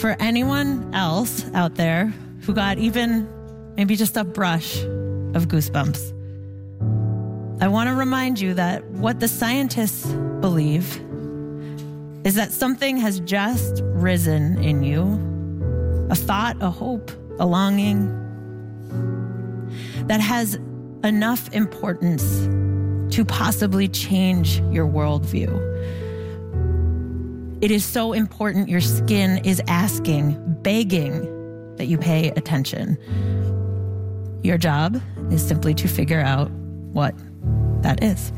For anyone else out there who got even maybe just a brush of goosebumps, I want to remind you that what the scientists believe is that something has just risen in you. A thought, a hope, a longing that has enough importance to possibly change your worldview. It is so important your skin is asking, begging that you pay attention. Your job is simply to figure out what that is.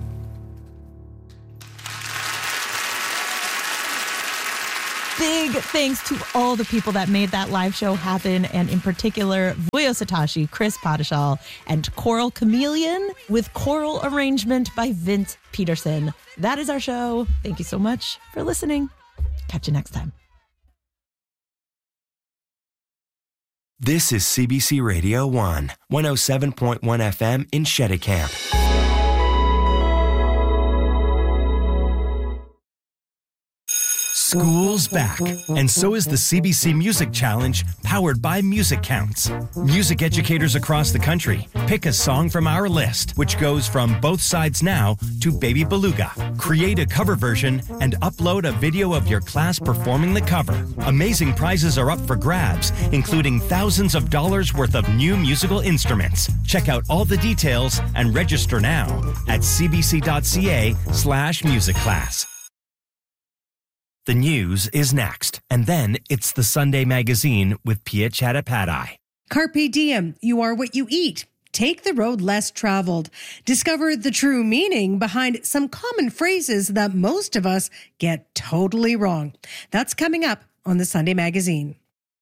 Big thanks to all the people that made that live show happen, and in particular, Vuyo Satoshi, Chris Padishal, and Choral Chameleon with choral arrangement by Vince Peterson. That is our show. Thank you so much for listening. Catch you next time. This is CBC Radio 1, 107.1 FM in Cheticamp. School's back, and so is the CBC Music Challenge, powered by Music Counts. Music educators across the country pick a song from our list, which goes from Both Sides Now to Baby Beluga. Create a cover version and upload a video of your class performing the cover. Amazing prizes are up for grabs, including thousands of dollars worth of new musical instruments. Check out all the details and register now at cbc.ca/musicclass. The news is next, and then it's the Sunday Magazine with Pia Chattopadhyay. Carpe diem, you are what you eat. Take the road less traveled. Discover the true meaning behind some common phrases that most of us get totally wrong. That's coming up on the Sunday Magazine.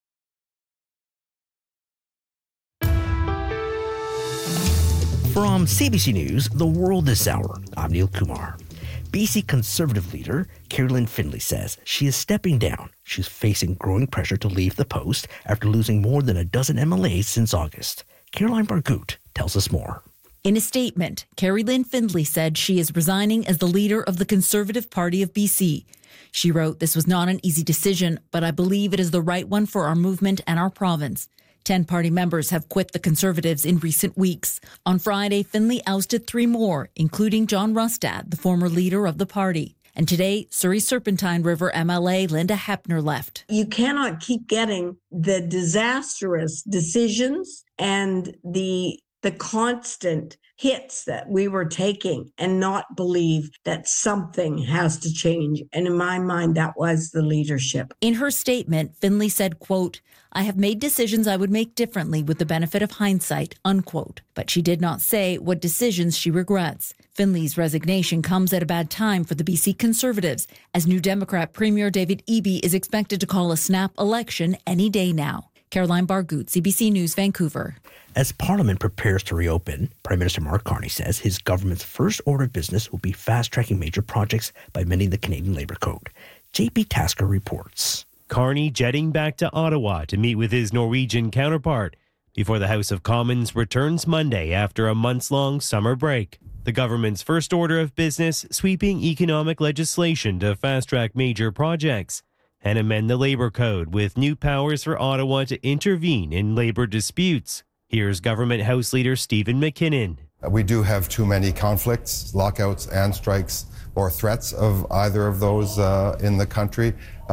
From CBC News, The World This Hour, I'm Neil Kumar. BC Conservative leader Caroline Findlay says she is stepping down. She's facing growing pressure to leave the post after losing more than a dozen MLAs since August. Caroline Bargout tells us more. In a statement, Carrie-Lynne Findlay said she is resigning as the leader of the Conservative Party of BC. She wrote, "This was not an easy decision, but I believe it is the right one for our movement and our province." 10 party members have quit the Conservatives in recent weeks. On Friday, Findlay ousted 3 more, including John Rustad, the former leader of the party. And today, Surrey Serpentine River MLA Linda Hepner left. You cannot keep getting the disastrous decisions and the constant hits that we were taking and not believe that something has to change. And in my mind, that was the leadership. In her statement, Findlay said, quote, "I have made decisions I would make differently with the benefit of hindsight," unquote. But she did not say what decisions she regrets. Findlay's resignation comes at a bad time for the BC Conservatives, as New Democrat Premier David Eby is expected to call a snap election any day now. Caroline Bargout, CBC News, Vancouver. As Parliament prepares to reopen, Prime Minister Mark Carney says his government's first order of business will be fast-tracking major projects by amending the Canadian Labour Code. JP Tasker reports. Carney jetting back to Ottawa to meet with his Norwegian counterpart before the House of Commons returns Monday after a months-long summer break. The government's first order of business, sweeping economic legislation to fast-track major projects and amend the Labour Code with new powers for Ottawa to intervene in labour disputes. Here's Government House Leader Stephen McKinnon. We do have too many conflicts, lockouts and strikes or threats of either of those in the country.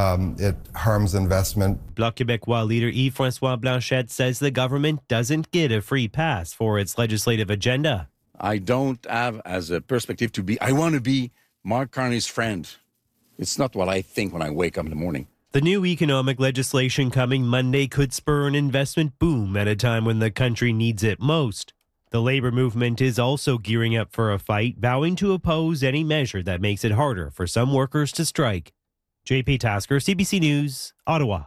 It harms investment. Bloc Québécois leader Yves-François Blanchet says the government doesn't get a free pass for its legislative agenda. I don't have as a perspective I want to be Mark Carney's friend. It's not what I think when I wake up in the morning. The new economic legislation coming Monday could spur an investment boom at a time when the country needs it most. The labor movement is also gearing up for a fight, vowing to oppose any measure that makes it harder for some workers to strike. JP Tasker, CBC News, Ottawa.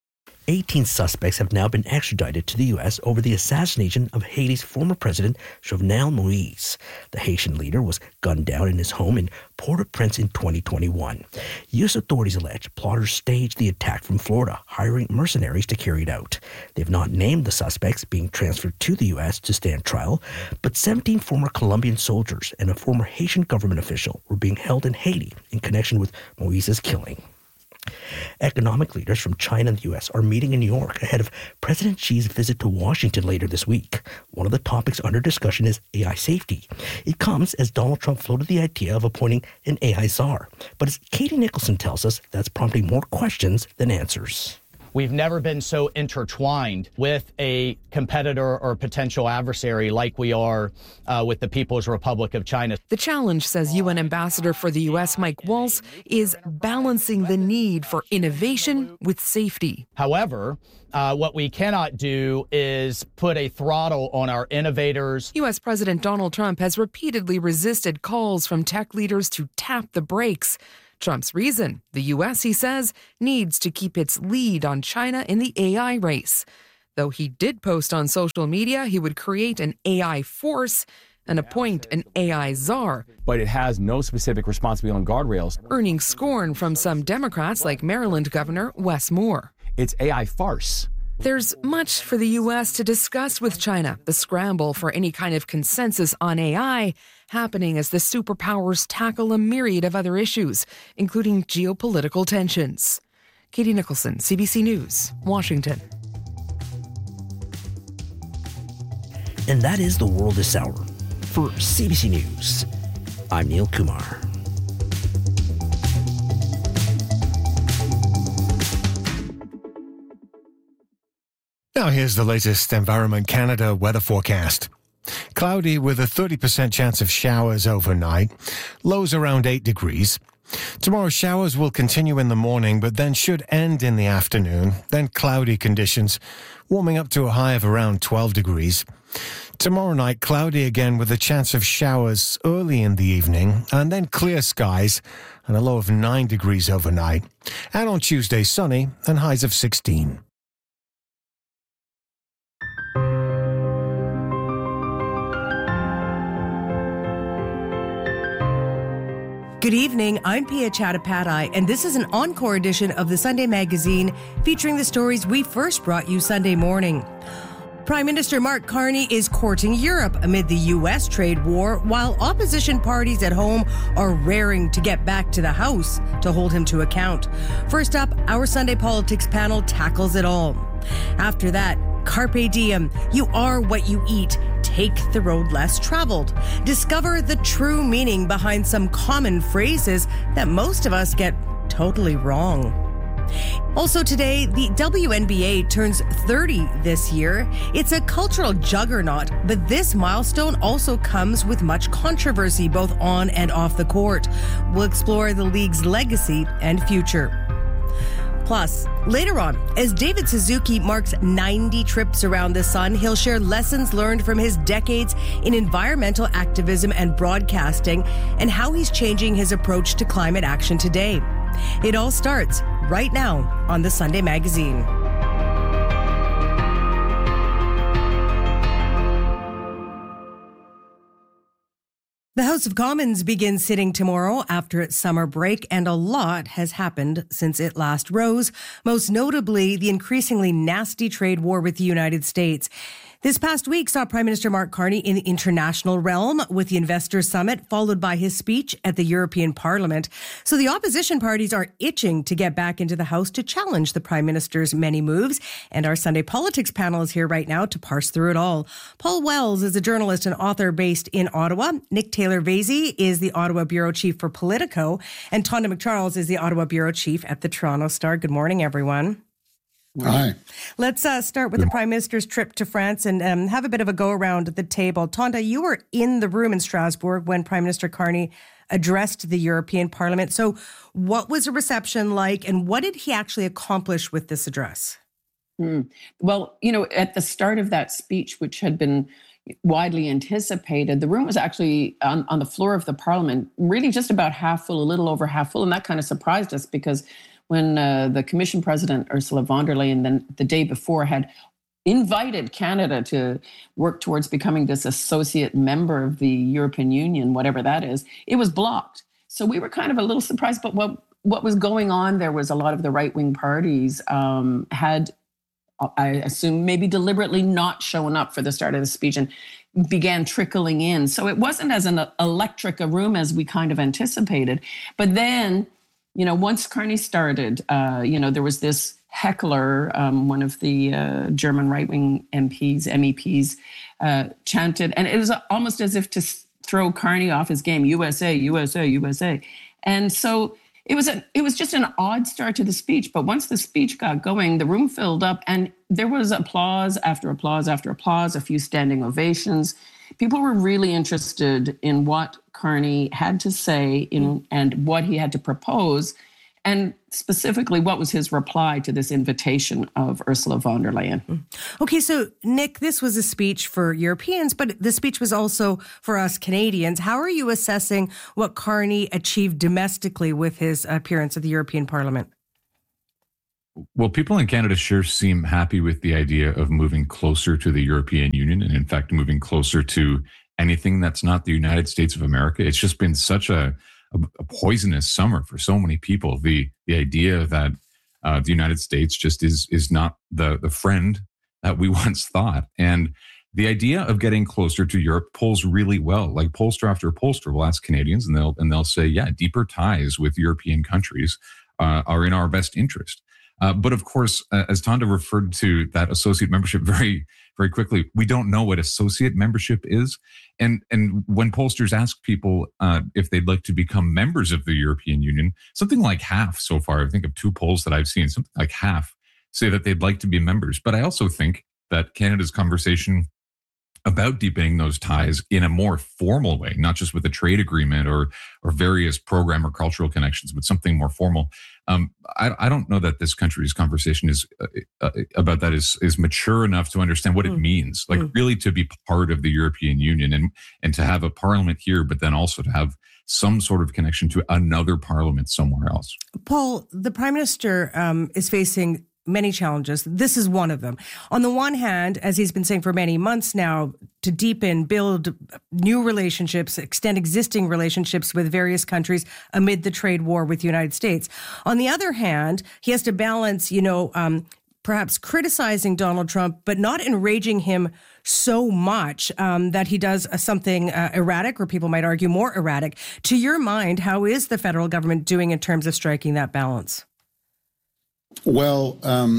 18 suspects have now been extradited to the U.S. over the assassination of Haiti's former president, Jovenel Moïse. The Haitian leader was gunned down in his home in Port-au-Prince in 2021. U.S. authorities allege plotters staged the attack from Florida, hiring mercenaries to carry it out. They have not named the suspects being transferred to the U.S. to stand trial, but 17 former Colombian soldiers and a former Haitian government official were being held in Haiti in connection with Moïse's killing. Economic leaders from China and the U.S. are meeting in New York ahead of President Xi's visit to Washington later this week. One of the topics under discussion is AI safety. It comes as Donald Trump floated the idea of appointing an AI czar. But as Katie Nicholson tells us, that's prompting more questions than answers. We've never been so intertwined with a competitor or potential adversary like we are with the People's Republic of China. The challenge, says UN Ambassador for the U.S. Mike Waltz, is balancing the need for innovation with safety. However, what we cannot do is put a throttle on our innovators. U.S. President Donald Trump has repeatedly resisted calls from tech leaders to tap the brakes. Trump's reason, the U.S., he says, needs to keep its lead on China in the AI race. Though he did post on social media he would create an AI force and appoint an AI czar. But it has no specific responsibility on guardrails. Earning scorn from some Democrats like Maryland Governor Wes Moore. It's AI farce. There's much for the U.S. to discuss with China. The scramble for any kind of consensus on AI happening as the superpowers tackle a myriad of other issues, including geopolitical tensions. Katie Nicholson, CBC News, Washington. And that is The World This Hour. For CBC News, I'm Neil Kumar. Now here's the latest Environment Canada weather forecast. Cloudy with a 30% chance of showers overnight. Lows around 8 degrees. Tomorrow showers will continue in the morning, but then should end in the afternoon. Then cloudy conditions, warming up to a high of around 12 degrees. Tomorrow night, cloudy again with a chance of showers early in the evening, and then clear skies and a low of 9 degrees overnight. And on Tuesday, sunny and highs of 16. Good evening, I'm Pia Chattopadhyay, and this is an encore edition of the Sunday Magazine featuring the stories we first brought you Sunday morning. Prime Minister Mark Carney is courting Europe amid the U.S. trade war, while opposition parties at home are raring to get back to the House to hold him to account. First up, our Sunday Politics panel tackles it all. After that, Carpe diem, you are what you eat. Take the road less traveled. Discover the true meaning behind some common phrases that most of us get totally wrong. Also today, the WNBA turns 30 this year. It's a cultural juggernaut, but this milestone also comes with much controversy both on and off the court. We'll explore the league's legacy and future. Plus, later on, as David Suzuki marks 90 trips around the sun, he'll share lessons learned from his decades in environmental activism and broadcasting and how he's changing his approach to climate action today. It all starts right now on the Sunday Magazine. The House of Commons begins sitting tomorrow after its summer break, and a lot has happened since it last rose, most notably the increasingly nasty trade war with the United States. This past week saw Prime Minister Mark Carney in the international realm with the Investors Summit, followed by his speech at the European Parliament. So the opposition parties are itching to get back into the House to challenge the Prime Minister's many moves. And our Sunday Politics panel is here right now to parse through it all. Paul Wells is a journalist and author based in Ottawa. Nick Taylor-Vasey is the Ottawa Bureau Chief for Politico. And Tonda McCharles is the Ottawa Bureau Chief at the Toronto Star. Good morning, everyone. Hi. Let's start with the Prime Minister's trip to France and have a bit of a go around the table. Tonda, you were in the room in Strasbourg when Prime Minister Carney addressed the European Parliament. So what was the reception like and what did he actually accomplish with this address? Well, you know, at the start of that speech, which had been widely anticipated, the room was actually on the floor of the Parliament, really just about half full, a little over half full. And that kind of surprised us because when the Commission President, Ursula von der Leyen, then the day before had invited Canada to work towards becoming this associate member of the European Union, whatever that is, it was blocked. So we were kind of a little surprised, but what was going on there was a lot of the right-wing parties had, I assume, maybe deliberately not shown up for the start of the speech and began trickling in. So it wasn't as an electric a room as we kind of anticipated. But then once Carney started, there was this heckler, one of the German right-wing MEPs, chanted, and it was almost as if to throw Carney off his game, USA, USA, USA. And so it was just an odd start to the speech. But once the speech got going, the room filled up and there was applause after applause after applause, a few standing ovations. People were really interested in what Carney had to say and what he had to propose, and specifically what was his reply to this invitation of Ursula von der Leyen. Okay, so Nick, this was a speech for Europeans, but the speech was also for us Canadians. How are you assessing what Carney achieved domestically with his appearance at the European Parliament? Well, people in Canada sure seem happy with the idea of moving closer to the European Union, and in fact, moving closer to anything that's not the United States of America. It's just been such a poisonous summer for so many people. The idea that the United States just is not the friend that we once thought. And the idea of getting closer to Europe polls really well. Like pollster after pollster will ask Canadians and they'll say, yeah, deeper ties with European countries are in our best interest. But of course, as Tonda referred to that associate membership very, very quickly, we don't know what associate membership is. And when pollsters ask people if they'd like to become members of the European Union, something like half so far, I think of 2 polls that I've seen, something like half say that they'd like to be members. But I also think that Canada's conversation about deepening those ties in a more formal way, not just with a trade agreement or various program or cultural connections, but something more formal. I don't know that this country's conversation is about that is mature enough to understand what it means, like really to be part of the European Union and to have a parliament here, but then also to have some sort of connection to another parliament somewhere else. Paul, the Prime Minister is facing many challenges. This is one of them. On the one hand, as he's been saying for many months now, to deepen, build new relationships, extend existing relationships with various countries amid the trade war with the United States. On the other hand, he has to balance, perhaps criticizing Donald Trump, but not enraging him so much that he does something erratic, or people might argue more erratic. To your mind, how is the federal government doing in terms of striking that balance? Well,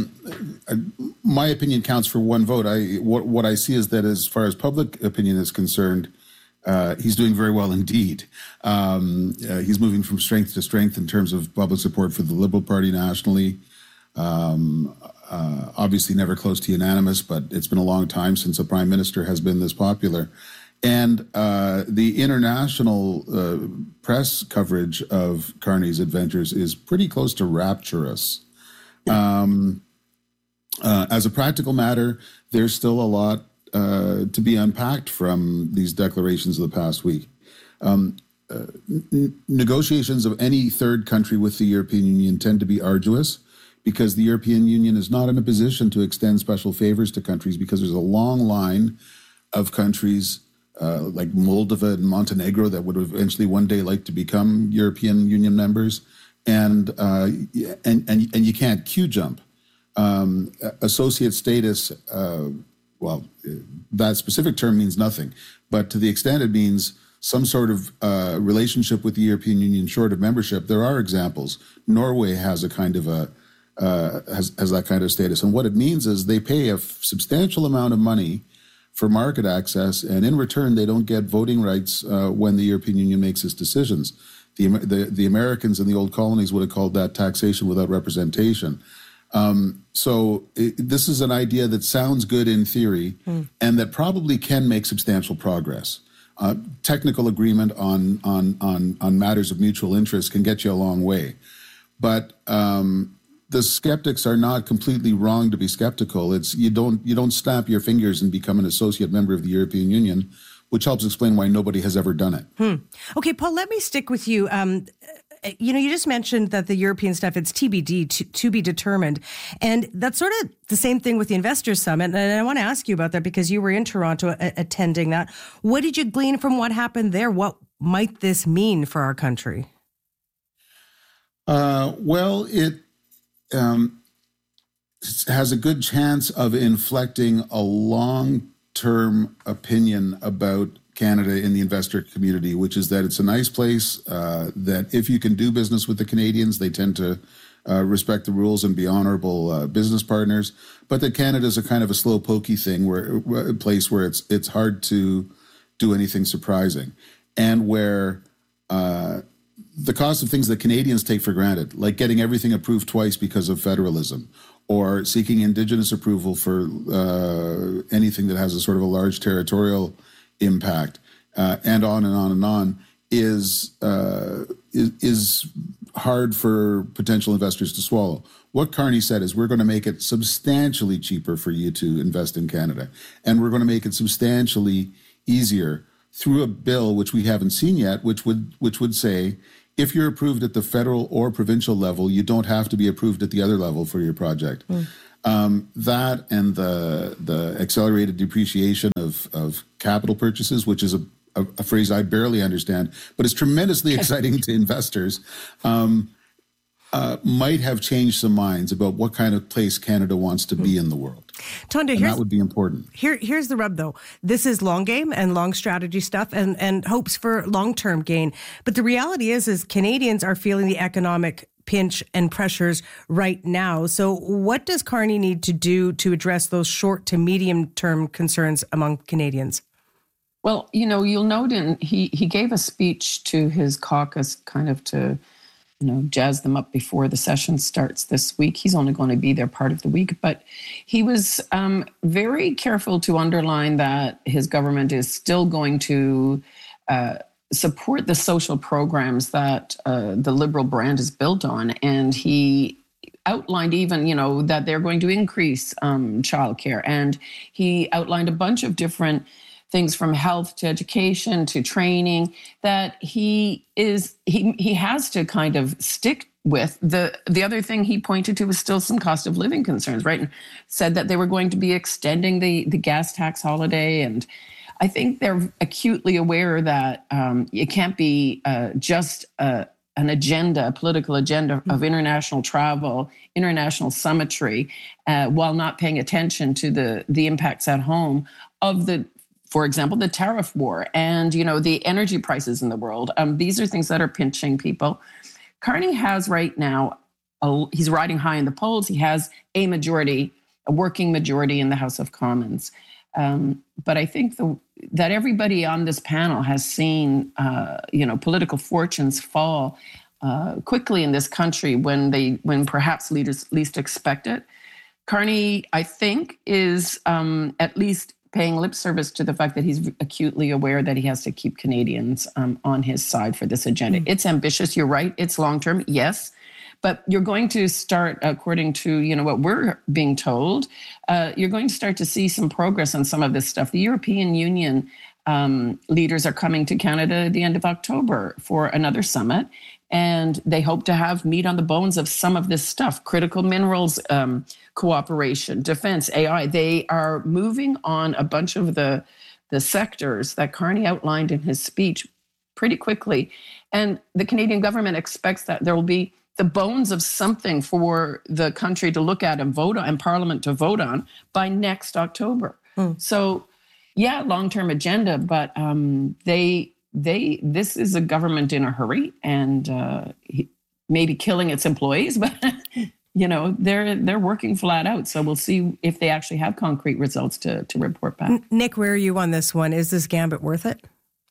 my opinion counts for one vote. What I see is that as far as public opinion is concerned, he's doing very well indeed. He's moving from strength to strength in terms of public support for the Liberal Party nationally. Obviously never close to unanimous, but it's been a long time since a prime minister has been this popular. And the international press coverage of Carney's adventures is pretty close to rapturous. As a practical matter, there's still a lot to be unpacked from these declarations of the past week. Negotiations of any third country with the European Union tend to be arduous because the European Union is not in a position to extend special favors to countries because there's a long line of countries like Moldova and Montenegro that would eventually one day like to become European Union members. And you can't queue jump. Associate status, that specific term means nothing. But to the extent it means some sort of relationship with the European Union short of membership, there are examples. Norway has a kind of has that kind of status. And what it means is they pay a substantial amount of money for market access, and in return, they don't get voting rights when the European Union makes its decisions. The Americans in the old colonies would have called that taxation without representation. This is an idea that sounds good in theory and that probably can make substantial progress. Technical agreement on matters of mutual interest can get you a long way. But the skeptics are not completely wrong to be skeptical. You don't snap your fingers and become an associate member of the European Union, which helps explain why nobody has ever done it. Okay, Paul, let me stick with you. You just mentioned that the European stuff, it's TBD, to be determined. And that's sort of the same thing with the Investors Summit. And I want to ask you about that because you were in Toronto attending that. What did you glean from what happened there? What might this mean for our country? It has a good chance of inflecting a long-term opinion about Canada in the investor community, which is that it's a nice place, that if you can do business with the Canadians, they tend to respect the rules and be honorable business partners. But that Canada is a kind of a slow pokey thing, a place where it's hard to do anything surprising, and where the cost of things that Canadians take for granted, like getting everything approved twice because of federalism, or seeking Indigenous approval for anything that has a sort of a large territorial impact, and on and on and on, is hard for potential investors to swallow. What Carney said is, we're going to make it substantially cheaper for you to invest in Canada, and we're going to make it substantially easier through a bill which we haven't seen yet, which would say, if you're approved at the federal or provincial level, you don't have to be approved at the other level for your project. That and the accelerated depreciation of capital purchases, which is a phrase I barely understand, but it's tremendously exciting to investors, might have changed some minds about what kind of place Canada wants to be in the world. Tonda, that would be important. Here's the rub, though. This is long game and long strategy stuff and hopes for long-term gain. But the reality is Canadians are feeling the economic pinch and pressures right now. So what does Carney need to do to address those short to medium-term concerns among Canadians? Well, you'll note he gave a speech to his caucus kind of to jazz them up before the session starts this week. He's only going to be there part of the week, but he was very careful to underline that his government is still going to support the social programs that the Liberal brand is built on. And he outlined even, that they're going to increase childcare. And he outlined a bunch of different things from health to education to training that he has to kind of stick with. The other thing he pointed to was still some cost of living concerns, right? And said that they were going to be extending the gas tax holiday. And I think they're acutely aware that it can't be just an agenda, a political agenda of international travel, international summitry, while not paying attention to the impacts at home of for example, the tariff war and, the energy prices in the world. These are things that are pinching people. Carney has right now, he's riding high in the polls. He has a working majority in the House of Commons. But I think that everybody on this panel has seen, political fortunes fall quickly in this country when perhaps leaders least expect it. Carney, I think, is at least paying lip service to the fact that he's acutely aware that he has to keep Canadians on his side for this agenda. It's ambitious, you're right. It's long-term, yes. But you're going to start, according to what we're being told, you're going to start to see some progress on some of this stuff. The European Union leaders are coming to Canada at the end of October for another summit. And they hope to have meat on the bones of some of this stuff, critical minerals cooperation, defense, AI. They are moving on a bunch of the sectors that Carney outlined in his speech pretty quickly. And the Canadian government expects that there will be the bones of something for the country to look at and vote on, and Parliament to vote on by next October. So, yeah, long-term agenda, but this is a government in a hurry and maybe killing its employees, but they're working flat out. So we'll see if they actually have concrete results to report back. Nick, where are you on this one? Is this gambit worth it?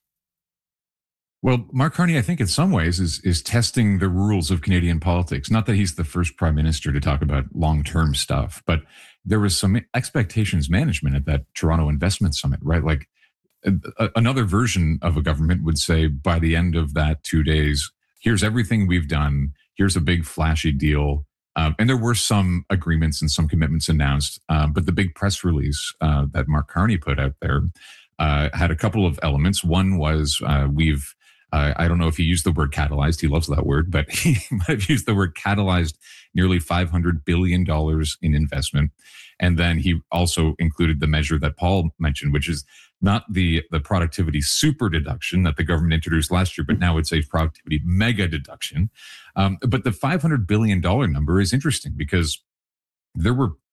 Well, Mark Carney, I think in some ways is testing the rules of Canadian politics. Not that he's the first prime minister to talk about long-term stuff, but there was some expectations management at that Toronto Investment Summit, right? Like another version of a government would say by the end of that 2 days, here's everything we've done. Here's a big flashy deal. And there were some agreements and some commitments announced. But the big press release that Mark Carney put out there had a couple of elements. One was I don't know if he used the word catalyzed. He loves that word, but he might have used the word catalyzed nearly $500 billion in investment. And then he also included the measure that Paul mentioned, which is not the productivity super deduction that the government introduced last year, but now it's a productivity mega deduction. But the $500 billion number is interesting because there were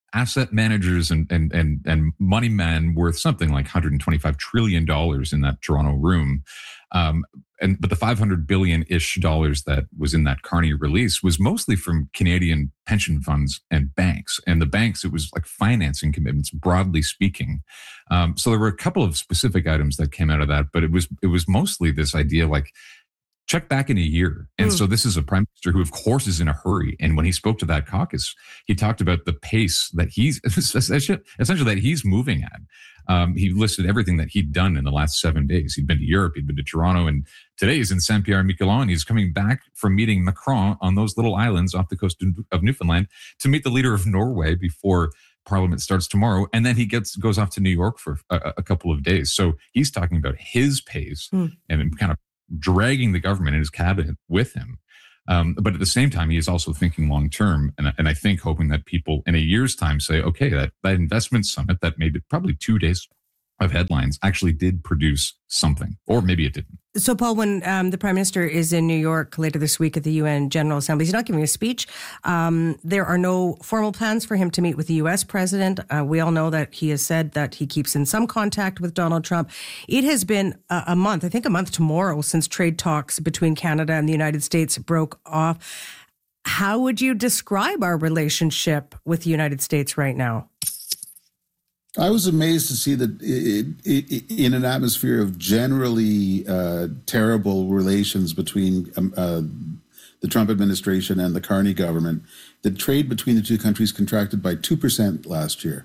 asset managers and money men worth something like $125 trillion in that Toronto room. But the $500 billion-ish that was in that Carney release was mostly from Canadian pension funds and banks. And the banks, it was like financing commitments, broadly speaking. So there were a couple of specific items that came out of that, but it was mostly this idea like, check back in a year. And so this is a prime minister who, of course, is in a hurry. And when he spoke to that caucus, he talked about the pace that he's essentially that he's moving at. He listed everything that he'd done in the last 7 days. He'd been to Europe, he'd been to Toronto, and today he's in Saint-Pierre-Miquelon. He's coming back from meeting Macron on those little islands off the coast of Newfoundland to meet the leader of Norway before Parliament starts tomorrow. And then he goes off to New York for a couple of days. So he's talking about his pace and kind of dragging the government and his cabinet with him. But at the same time, he is also thinking long term. And I think hoping that people in a year's time say, okay, that investment summit that made probably 2 days of headlines actually did produce something, or maybe it didn't. So, Paul, when the Prime Minister is in New York later this week at the UN General Assembly, he's not giving a speech. There are no formal plans for him to meet with the U.S. President. We all know that he has said that he keeps in some contact with Donald Trump. It has been a month, I think a month tomorrow, since trade talks between Canada and the United States broke off. How would you describe our relationship with the United States right now? I was amazed to see that in an atmosphere of generally terrible relations between the Trump administration and the Carney government, the trade between the two countries contracted by 2% last year.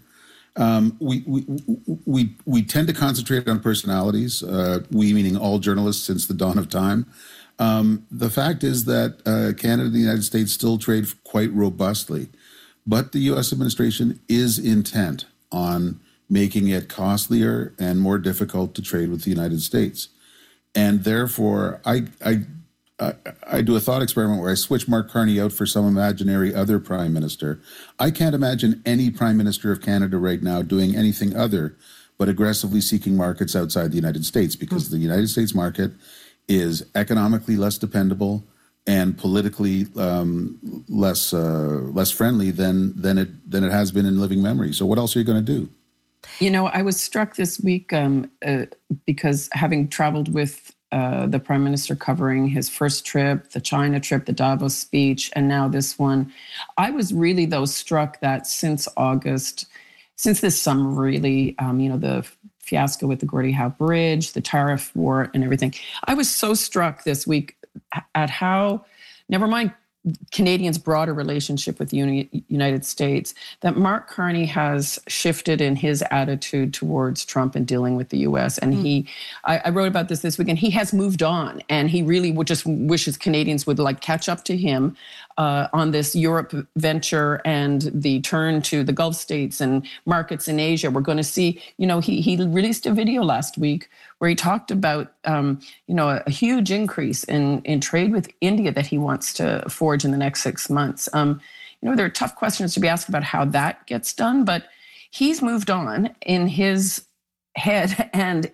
We tend to concentrate on personalities, we meaning all journalists since the dawn of time. The fact is that Canada and the United States still trade quite robustly, but the U.S. administration is intent on making it costlier and more difficult to trade with the United States. And therefore, I do a thought experiment where I switch Mark Carney out for some imaginary other prime minister. I can't imagine any prime minister of Canada right now doing anything other but aggressively seeking markets outside the United States, because the United States market is economically less dependable and politically less friendly than it has been in living memory. So what else are you going to do? You know, I was struck this week because having traveled with the Prime Minister covering his first trip, the China trip, the Davos speech, and now this one, I was really, though, struck that since August, since this summer, really, the fiasco with the Gordie Howe Bridge, the tariff war and everything, I was so struck this week at how, never mind Canadians' broader relationship with the United States, that Mark Carney has shifted in his attitude towards Trump and dealing with the U.S. And I wrote about this week, and he has moved on, and he really would just wishes Canadians would catch up to him on this Europe venture and the turn to the Gulf states and markets in Asia. We're going to see, he released a video last week where he talked about, a huge increase in trade with India that he wants to forge in the next 6 months. There are tough questions to be asked about how that gets done, but he's moved on in his head, and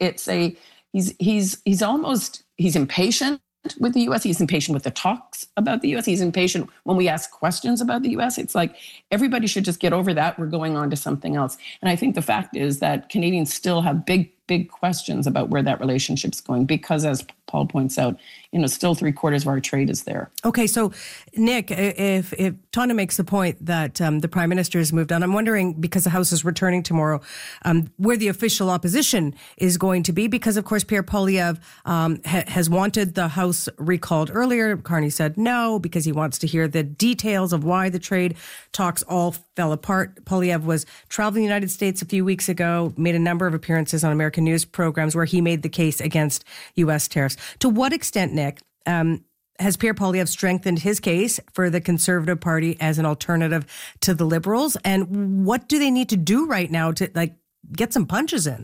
he's impatient with the U.S. He's impatient with the talks about the U.S. He's impatient when we ask questions about the U.S. It's like everybody should just get over that. We're going on to something else. And I think the fact is that Canadians still have big questions about where that relationship's going because, as Paul points out, still 3/4 of our trade is there. Okay, so Nick, if Tana makes the point that the Prime Minister has moved on, I'm wondering, because the House is returning tomorrow, where the official opposition is going to be, because of course Pierre Poilievre has wanted the House recalled earlier. Carney said no because he wants to hear the details of why the trade talks all fell apart. Poilievre was traveling the United States a few weeks ago, made a number of appearances on American news programs where he made the case against U.S. tariffs. To what extent, Nick, has Pierre Poilievre strengthened his case for the Conservative Party as an alternative to the Liberals? And what do they need to do right now to get some punches in?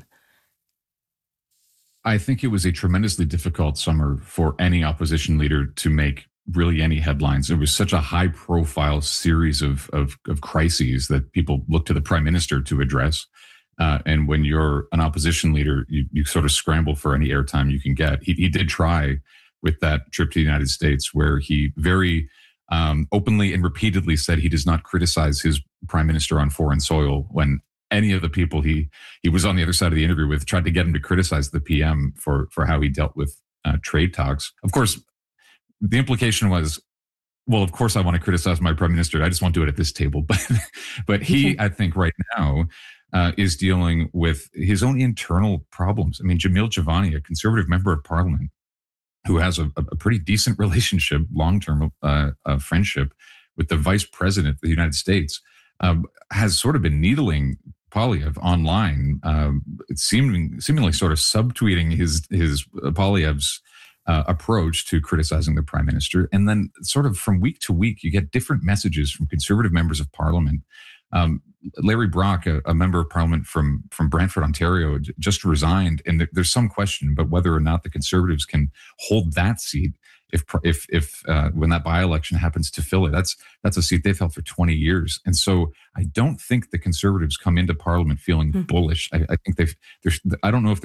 I think it was a tremendously difficult summer for any opposition leader to make really any headlines. It was such a high profile series of crises that people look to the Prime Minister to address. And when you're an opposition leader, you sort of scramble for any airtime you can get. He did try with that trip to the United States, where he very openly and repeatedly said he does not criticize his prime minister on foreign soil when any of the people he was on the other side of the interview with tried to get him to criticize the PM for how he dealt with trade talks. Of course, the implication was, well, of course I want to criticize my prime minister. I just won't do it at this table. But he, I think right now, is dealing with his own internal problems. I mean, Jamil Javani, a Conservative member of Parliament, who has a pretty decent relationship, long-term friendship with the Vice President of the United States, has sort of been needling Poilievre online, seemingly sort of subtweeting his Poilievre's approach to criticizing the prime minister. And then sort of from week to week, you get different messages from Conservative members of Parliament. Larry Brock, a member of Parliament from Brantford, Ontario, just resigned. And there's some question about whether or not the Conservatives can hold that seat if when that by-election happens to fill it. That's a seat they've held for 20 years. And so I don't think the Conservatives come into Parliament feeling bullish. I think I don't know if